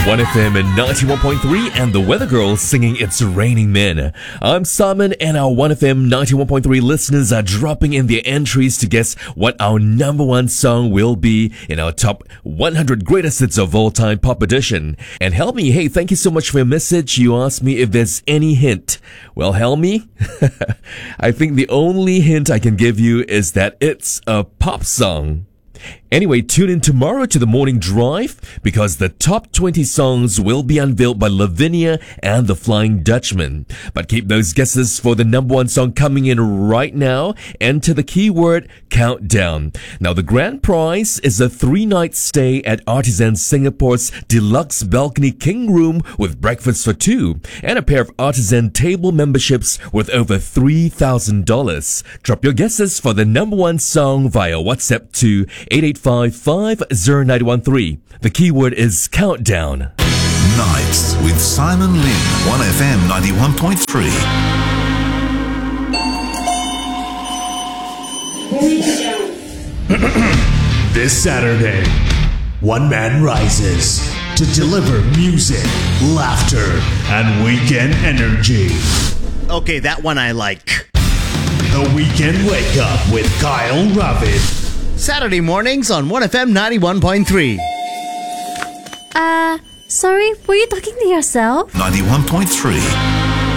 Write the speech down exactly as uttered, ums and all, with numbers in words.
one F M and ninety-one point three and the Weather Girl singing It's Raining Men. I'm Simon and our one F M ninety-one point three listeners are dropping in their entries to guess what our number one song will be in our top one hundred greatest hits of all time pop edition. And Helmi, hey, thank you so much for your message. You asked me if there's any hint. Well, Helmi, I think the only hint I can give you is that it's a pop song. Anyway, tune in tomorrow to the Morning Drive because the top twenty songs will be unveiled by Lavinia and the Flying Dutchman. But keep those guesses for the number one song coming in right now. Enter the keyword countdown. Now, the grand prize is a three-night stay at Artisan Singapore's deluxe balcony king room with breakfast for two and a pair of Artisan table memberships worth over three thousand dollars. Drop your guesses for the number one song via WhatsApp to eight eight five five zero nine one three. The keyword is countdown. Nights with Simon Lin, one F M ninety-one point three. This Saturday, one man rises to deliver music, laughter, and weekend energy. Okay, that one I like. The Weekend Wake Up with Kyle Ravid. Saturday mornings on one F M ninety-one point three. Uh, sorry, were you talking to yourself? ninety-one point three.